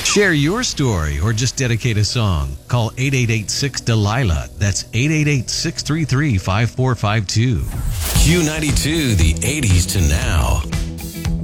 Share your story or just dedicate a song. Call 888-6-DELILAH. That's 888-633-5452. Q92, the 80s to now.